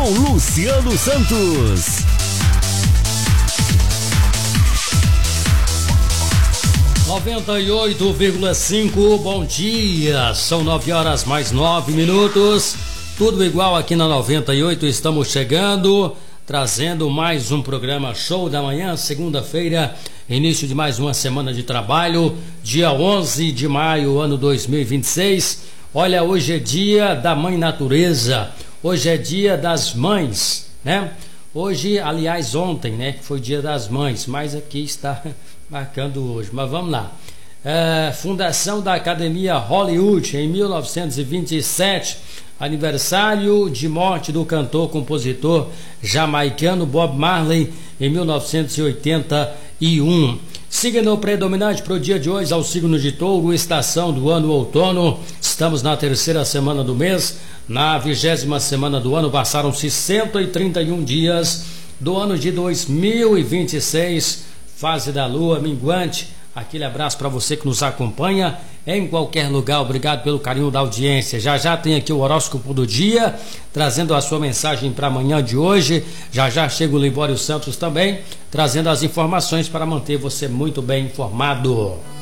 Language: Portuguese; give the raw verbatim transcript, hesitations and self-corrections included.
com Luciano Santos. noventa e oito vírgula cinco, bom dia, são nove horas mais nove minutos, tudo igual aqui na noventa e oito, estamos chegando, trazendo mais um programa Show da Manhã, segunda-feira, início de mais uma semana de trabalho, dia onze de maio, ano dois mil e vinte e seis, olha, hoje é dia da Mãe Natureza, hoje é dia das mães, né? Hoje, aliás, ontem, né, foi dia das mães, mas aqui está marcando hoje, mas vamos lá. É, fundação da Academia Hollywood em mil novecentos e vinte e sete, aniversário de morte do cantor, compositor jamaicano Bob Marley em mil novecentos e oitenta e um. Signo predominante para o dia de hoje ao signo de Touro, estação do ano outono. Estamos na terceira semana do mês, na vigésima semana do ano, passaram-se cento e trinta e um dias do ano de dois mil e vinte e seis. Fase da lua minguante, aquele abraço para você que nos acompanha em qualquer lugar, obrigado pelo carinho da audiência. Já já tem aqui o horóscopo do dia, trazendo a sua mensagem para amanhã de hoje. Já já chega o Libório Santos também, trazendo as informações para manter você muito bem informado.